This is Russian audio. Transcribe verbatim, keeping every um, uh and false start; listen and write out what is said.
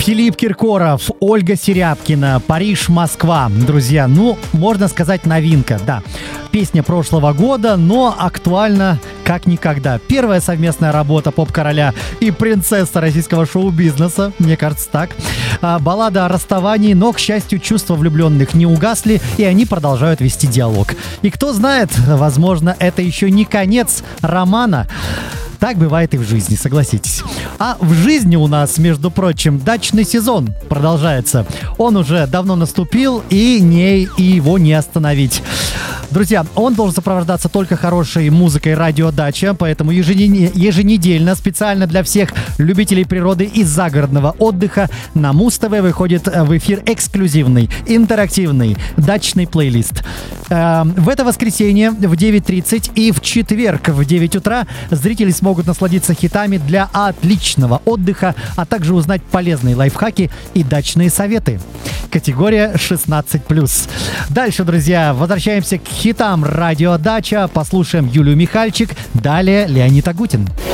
Филипп Киркоров, Ольга Серябкина, Париж, Москва. Друзья, ну, можно сказать, новинка, да. Песня прошлого года, но актуальна как никогда. Первая совместная работа поп-короля и принцессы российского шоу-бизнеса, мне кажется, так. А, баллада о расставании, но, к счастью, чувства влюбленных не угасли, и они продолжают вести диалог. И кто знает, возможно, это еще не конец романа. Так бывает и в жизни, согласитесь. А в жизни у нас, между прочим, дачный сезон продолжается. Он уже давно наступил, и, не, и его не остановить. Друзья, он должен сопровождаться только хорошей музыкой радиодача, поэтому еженедельно специально для всех любителей природы и загородного отдыха на Муз-ТВ выходит в эфир эксклюзивный, интерактивный дачный плейлист. В это воскресенье в девять тридцать и в четверг в девять утра зрители смогут насладиться хитами для отличного отдыха, а также узнать полезные лайфхаки и дачные советы. Категория шестнадцать плюс. Дальше, друзья, возвращаемся к хитам радиодача. Послушаем Юлию Михальчик. Далее Леонид Агутин.